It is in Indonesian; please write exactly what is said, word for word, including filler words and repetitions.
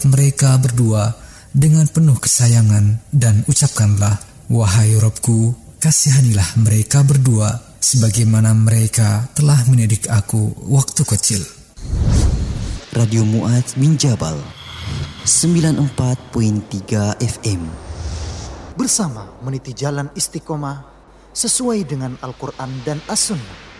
mereka berdua dengan penuh kesayangan dan ucapkanlah, wahai Robku, kasihanilah mereka berdua sebagaimana mereka telah mendidik aku waktu kecil. Radio Mu'adz bin Jabal sembilan puluh empat koma tiga F M. Bersama meniti jalan istiqomah sesuai dengan Al-Quran dan As-Sunnah.